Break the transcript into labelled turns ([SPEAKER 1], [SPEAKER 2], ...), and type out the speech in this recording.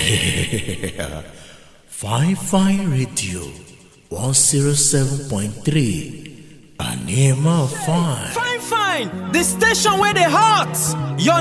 [SPEAKER 1] Fine Fine Radio 107.3 Anima Fine.
[SPEAKER 2] Fine, the station where they hot. Your